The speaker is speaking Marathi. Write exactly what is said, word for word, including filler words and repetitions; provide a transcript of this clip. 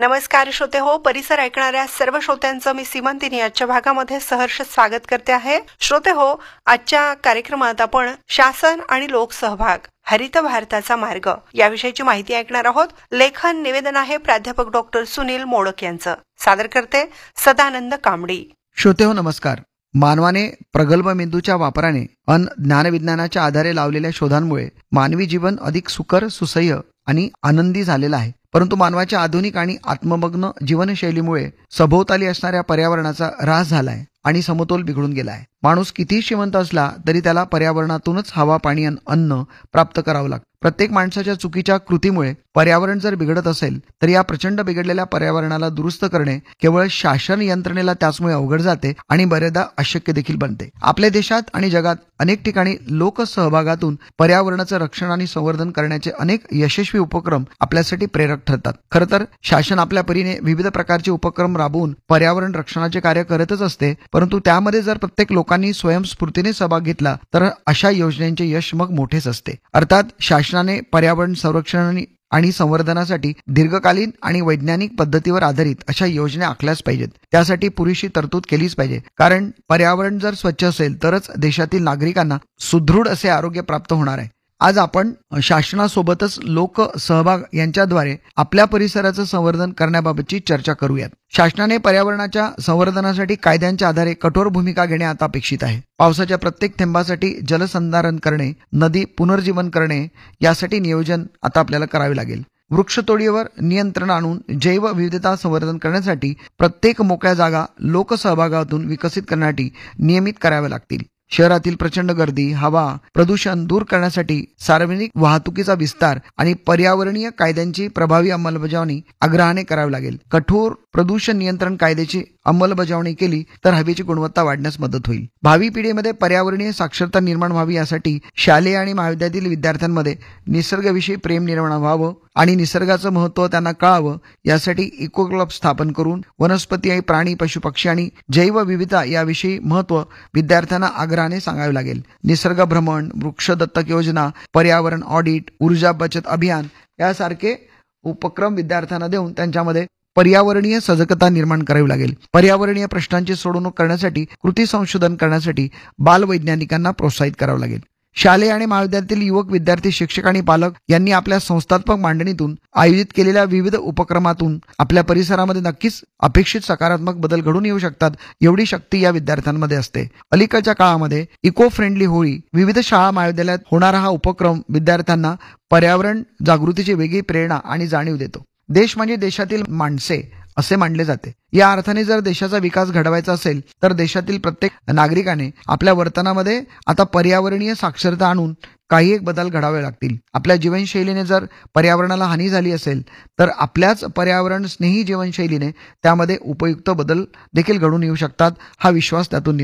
नमस्कार श्रोते हो, परिसर ऐकणाऱ्या सर्व श्रोत्यांचं मी सीमंतिनी आजच्या भागामध्ये सहर्ष स्वागत करते आहे. श्रोते हो, आजच्या कार्यक्रमात आपण शासन आणि लोकसहभाग हरित भारताचा मार्ग याविषयीची माहिती ऐकणार आहोत. लेखन निवेदन आहे प्राध्यापक डॉक्टर सुनील मोडक यांचं. सादर करते सदानंद कांबडी. श्रोते हो नमस्कार. मानवाने प्रगल्भ मेंदूच्या वापराने अन ज्ञानविज्ञानाच्या आधारे लावलेल्या शोधांमुळे मानवी जीवन अधिक सुकर, सुसह्य आणि आनंदी झालेलं आहे. परंतु मानवाच्या आधुनिक आणि आत्ममग्न जीवनशैलीमुळे सभोवताली असणाऱ्या पर्यावरणाचा ऱ्हास झालाय आणि समतोल बिघडून गेला आहे. माणूस कितीही श्रीमंत असला तरी त्याला पर्यावरणातूनच हवा, पाणी आणि अन्न प्राप्त करावं लागतं. प्रत्येक माणसाच्या चुकीच्या कृतीमुळे पर्यावरण जर बिघडत असेल तर या प्रचंड बिघडलेल्या पर्यावरणाला दुरुस्त करणे केवळ शासन यंत्रणेला त्याचमुळे अवघड जाते आणि बरेचदा अशक्य देखील बनते. आपल्या देशात आणि जगात अनेक ठिकाणी लोकसहभागातून पर्यावरणाचं रक्षण आणि संवर्धन करण्याचे अनेक यशस्वी उपक्रम आपल्यासाठी प्रेरक ठरतात. खरं तर शासन आपल्या परीने विविध प्रकारचे उपक्रम राबवून पर्यावरण रक्षणाचे कार्य करतच असते, परंतु त्यामध्ये जर प्रत्येक लोकांनी स्वयंस्फूर्तीने सहभाग घेतला तर अशा योजनांचे यश मग मोठेच असते. अर्थात शासनाने पर्यावरण संरक्षण आणि संवर्धनासाठी दीर्घकालीन आणि वैज्ञानिक पद्धतीवर आधारित अशा योजना आखल्याच पाहिजेत. त्यासाठी पुरेशी तरतूद केलीच पाहिजे, कारण पर्यावरण जर स्वच्छ असेल तरच देशातील नागरिकांना सुदृढ असे आरोग्य प्राप्त होणार आहे. आज आपण शासनासोबतच लोक सहभाग यांच्याद्वारे आपल्या परिसराचं संवर्धन करण्याबाबतची चर्चा करूयात. शासनाने पर्यावरणाच्या संवर्धनासाठी कायद्यांच्या आधारे कठोर भूमिका घेणे आता अपेक्षित आहे. पावसाच्या प्रत्येक थेंबासाठी जलसंधारण करणे, नदी पुनर्जीवन करणे यासाठी नियोजन आता आपल्याला करावे लागेल. वृक्षतोडीवर नियंत्रण आणून जैवविविधता संवर्धन करण्यासाठी प्रत्येक मोकळ्या जागा लोकसहभागातून विकसित करण्यासाठी नियमित कराव्या लागतील. शहरातील प्रचंड गर्दी, हवा प्रदूषण दूर करण्यासाठी सार्वजनिक वाहतुकीचा विस्तार आणि पर्यावरणीय कायद्यांची प्रभावी अंमलबजावणी आग्रहाने करावी लागेल. कठोर प्रदूषण नियंत्रण कायद्याची अंमलबजावणी केली तर हवेची गुणवत्ता वाढण्यास मदत होईल. भावी पिढीमध्ये पर्यावरणीय साक्षरता निर्माण व्हावी यासाठी शालेय आणि महाविद्यालयातील विद्यार्थ्यांमध्ये निसर्गाविषयी प्रेम निर्माण व्हावं आणि निसर्गाचं महत्त्व त्यांना कळावं यासाठी इको क्लब स्थापन करून वनस्पती आणि प्राणी, पशुपक्षी आणि जैवविविधता याविषयी महत्त्व विद्यार्थ्यांना आग्रहाने सांगावे लागेल. निसर्ग भ्रमण, वृक्ष दत्तक योजना, पर्यावरण ऑडिट, ऊर्जा बचत अभियान यासारखे उपक्रम विद्यार्थ्यांना देऊन त्यांच्यामध्ये पर्यावरणीय सजगता निर्माण करावी लागेल. पर्यावरणीय प्रश्नांची सोडवणूक करण्यासाठी कृती संशोधन करण्यासाठी बालवैज्ञानिकांना प्रोत्साहित करावं लागेल. शालेय आणि महाविद्यालयातील युवक, विद्यार्थी, शिक्षक आणि पालक यांनी आपल्या संस्थात्मक मांडणीतून आयोजित केलेल्या विविध उपक्रमातून आपल्या परिसरामध्ये नक्कीच अपेक्षित सकारात्मक बदल घडून येऊ शकतात, एवढी शक्ती या विद्यार्थ्यांमध्ये असते. अलीकडच्या काळामध्ये इको फ्रेंडली होळी, विविध शाळा महाविद्यालयात होणारा हा उपक्रम विद्यार्थ्यांना पर्यावरण जागृतीची वेगळी प्रेरणा आणि जाणीव देतो. देश म्हणजे देशातील माणसे असे मानले जाते. या अर्थाने जर देशाचा विकास घडवायचा असेल तर देशातील प्रत्येक नागरिकाने आपल्या वर्तनामध्ये आता पर्यावरणीय साक्षरता आणून काही एक बदल घडावे लागतील. आपल्या जीवनशैलीने जर पर्यावरणाला हानी झाली असेल तर आपल्याच पर्यावरण स्नेही जीवनशैलीने त्यामध्ये उपयुक्त बदल देखील घडून येऊ शकतात, हा विश्वास त्यातून